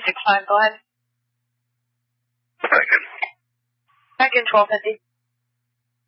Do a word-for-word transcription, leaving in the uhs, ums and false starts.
six five, go ahead. Second. Second, twelve fifty.